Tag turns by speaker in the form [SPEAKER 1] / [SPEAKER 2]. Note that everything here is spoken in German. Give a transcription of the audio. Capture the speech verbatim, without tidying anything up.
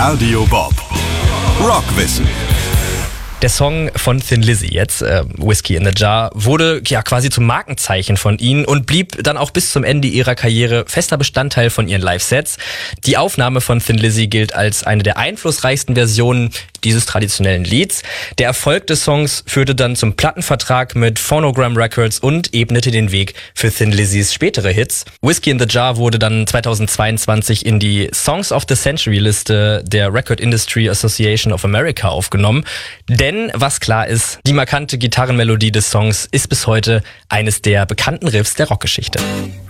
[SPEAKER 1] Radio Bob. Rockwissen.
[SPEAKER 2] Der Song von Thin Lizzy jetzt, äh, Whiskey in the Jar, wurde ja quasi zum Markenzeichen von ihnen und blieb dann auch bis zum Ende ihrer Karriere fester Bestandteil von ihren Live-Sets. Die Aufnahme von Thin Lizzy gilt als eine der einflussreichsten Versionen dieses traditionellen Lieds. Der Erfolg des Songs führte dann zum Plattenvertrag mit Phonogram Records und ebnete den Weg für Thin Lizzys spätere Hits. Whiskey in the Jar wurde dann zweitausendzweiundzwanzig in die Songs of the Century Liste der Record Industry Association of America aufgenommen. Denn was klar ist, die markante Gitarrenmelodie des Songs ist bis heute eines der bekannten Riffs der Rockgeschichte.